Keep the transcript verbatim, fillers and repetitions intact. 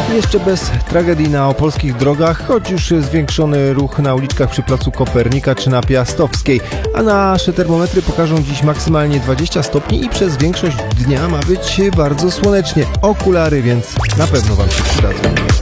Jeszcze bez tragedii na opolskich drogach, choć już zwiększony ruch na uliczkach przy placu Kopernika czy na Piastowskiej, a nasze termometry pokażą dziś maksymalnie dwadzieścia stopni i przez większość dnia ma być bardzo słonecznie. Okulary więc na pewno Wam się przydadzą.